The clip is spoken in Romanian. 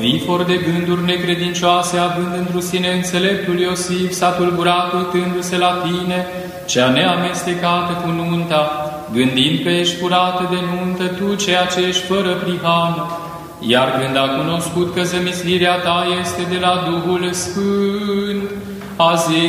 Vifor de gânduri necredincioase, având într-o sine înțeleptul Iosif, s-a tulburat uitându-se la tine, cea neamestecată cu nunta, gândind că ești curată de nuntă, tu ceea ce ești fără prihană. Iar când a cunoscut că zămislirea ta este de la Duhul Sfânt, a zis: